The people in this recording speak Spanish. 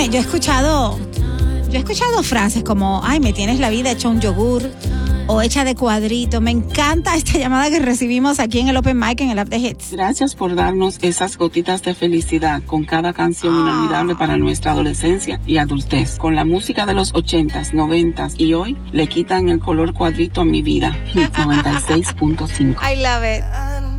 yo he escuchado frases como, ay, me tienes la vida hecha un yogur o hecha de cuadrito. Me encanta esta llamada que recibimos aquí en el Open Mic en el App de Hits. Gracias por darnos esas gotitas de felicidad con cada canción inolvidable para nuestra adolescencia y adultez. Con la música de los 80s, 90s y hoy le quitan el color cuadrito a mi vida. Hits 96.5. I love it.